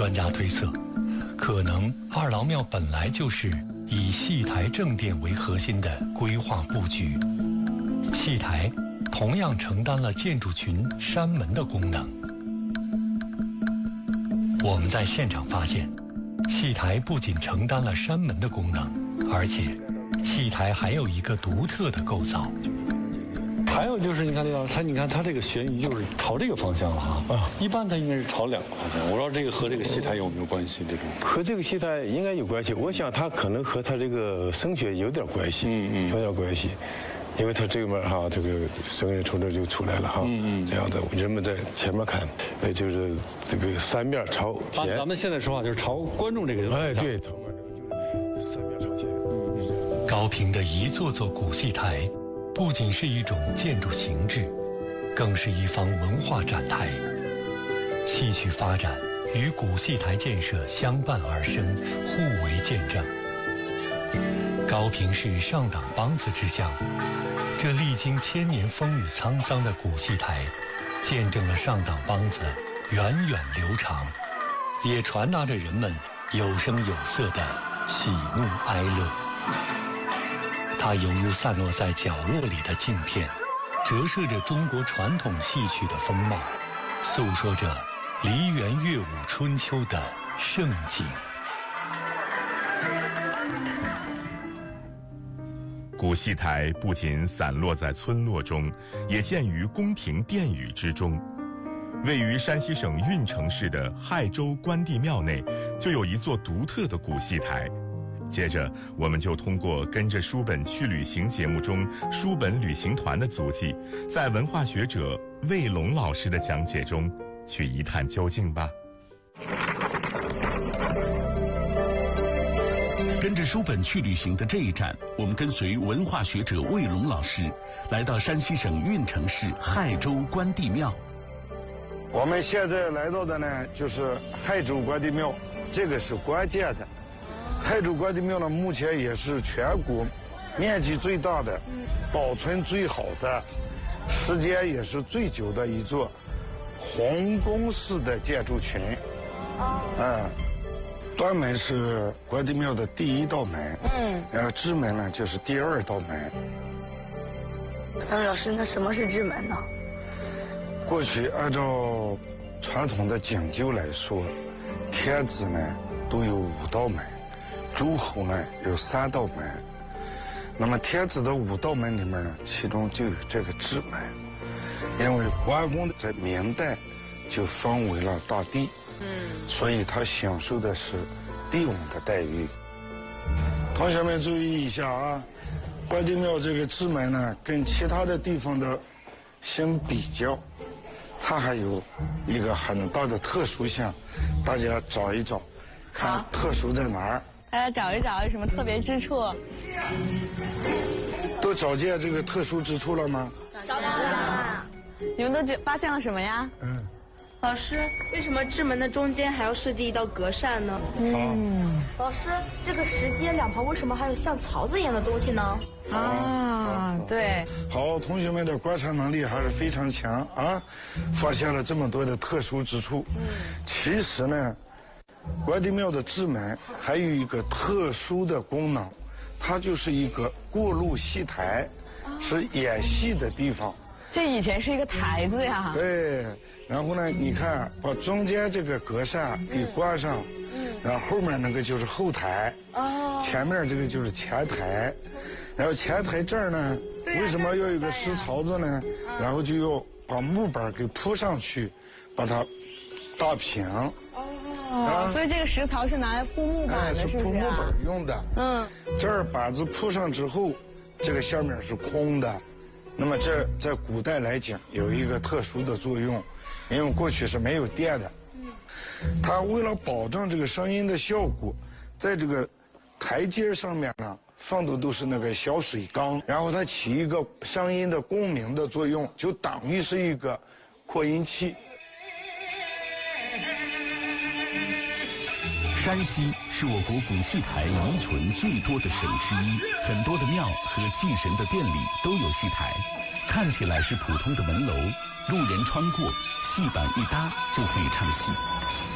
专家推测，可能二郎庙本来就是以戏台正殿为核心的规划布局，戏台同样承担了建筑群山门的功能。我们在现场发现，戏台不仅承担了山门的功能，而且戏台还有一个独特的构造。还有就是，你看这个，它这个悬疑就是朝这个方向了哈。啊，一般它应该是朝两个方向。我说这个和这个戏台有没有关系？这种和这个戏台应该有关系。我想它可能和它这个声学有点关系，有点关系。因为它这面哈，这个声音从这就出来了哈，这样的人们在前面看，就是这个三面朝前。 咱们现在说话就是朝观众这个方向。 对，朝观众就是三面朝前。 高平的一座座古戏台，不仅是一种建筑形制，更是一方文化展台。戏曲发展与古戏台建设相伴而生，互为见证。高平是上党梆子之乡，这历经千年风雨沧桑的古戏台，见证了上党梆子源远流长，也传达着人们有声有色的喜怒哀乐。它犹如散落在角落里的镜片，折射着中国传统戏曲的风貌，诉说着梨园乐舞春秋的盛景。 古戏台不仅散落在村落中，也建于宫廷殿宇之中。位于山西省运城市的亥州关帝庙内，就有一座独特的古戏台。接着，我们就通过跟着书本去旅行节目中书本旅行团的足迹，在文化学者魏龙老师的讲解中去一探究竟吧。 跟着书本去旅行的这一站，我们跟随文化学者魏龙老师，来到山西省运城市亥州关帝庙。 我们现在来到的呢，就是亥州关帝庙，这个是关键的。亥州关帝庙呢，目前也是全国面积最大的、保存最好的、时间也是最久的一座皇宫式的建筑群。端门是关帝庙的第一道门，然后支门呢就是第二道门。 老师，那什么是支门呢？ 过去按照传统的讲究来说，天子呢都有5道门，诸侯呢有3道门。那么天子的5道门里面呢，其中就有这个支门，因为关公在明代就封为了大帝。所以他享受的是帝王的待遇。同学们注意一下啊，关帝庙这个支门呢，跟其他的地方的相比较，它还有一个很大的特殊性，大家找一找，看特殊在哪儿。 大家找一找有什么特别之处？ 都找见这个特殊之处了吗？ 找到了。你们都发现了什么呀？ 老师，为什么支门的中间还要设计一道隔扇呢？ 老师，这个石阶两旁为什么还有像槽子一样的东西呢？ 对。 好，同学们的观察能力还是非常强啊，发现了这么多的特殊之处。其实呢，关帝庙的支门还有一个特殊的功能，它就是一个过路戏台，是演戏的地方。 这以前是一个台子呀。 对。然后呢，你看，把中间这个隔扇给关上，然后后面那个就是后台，前面这个就是前台，然后前台这儿呢，为什么要有个石槽子呢？然后就要把木板给铺上去，把它打平。 所以这个石槽是拿来铺木板的，是不是？ 是铺木板用的。这儿板子铺上之后，这个下面是空的。那么这在古代来讲有一个特殊的作用，因为过去是没有电的。它为了保证这个声音的效果，在这个台阶上面呢放的都是那个小水缸，然后它起一个声音的共鸣的作用，就等于是一个扩音器。 山西是我国古戏台遗存最多的省之一，很多的庙和祭神的殿里都有戏台，看起来是普通的门楼，路人穿过，戏板一搭就可以唱戏。